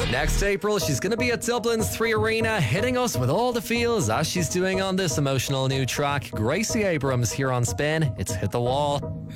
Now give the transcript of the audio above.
Next April, she's going to be at Dublin's 3 Arena, hitting us with all the feels as she's doing on this emotional new track. Gracie Abrams here on Spin. It's Hit the Wall.